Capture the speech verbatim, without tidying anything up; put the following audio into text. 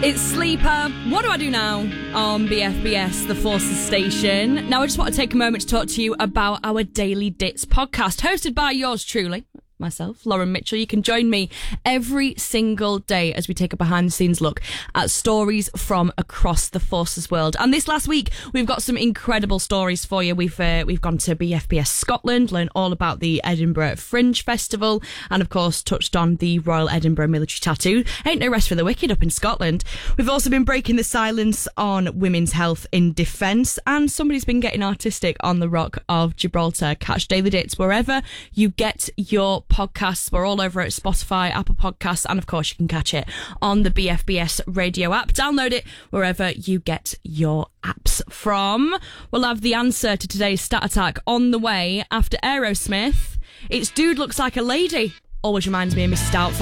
It's Sleeper. What do I do now on B F B S, the Forces station? Now, I just want to take a moment to talk to you about our Daily Dits podcast, hosted by yours truly, myself, Lauren Mitchell. You can join me every single day as we take a behind-the-scenes look at stories from across the Forces world. And this last week, we've got some incredible stories for you. We've uh, we've gone to B F B S Scotland, learned all about the Edinburgh Fringe Festival, and of course touched on the Royal Edinburgh Military Tattoo. Ain't no rest for the wicked up in Scotland. We've also been breaking the silence on women's health in defence, and somebody's been getting artistic on the Rock of Gibraltar. Catch Daily Dits wherever you get your podcasts. We're all over at Spotify, Apple Podcasts, and of course you can catch it on the B F B S radio app. Download it wherever you get your apps from. We'll have the answer to today's stat attack on the way after Aerosmith. It's Dude Looks Like a Lady. Always reminds me of Missus Doubtfire.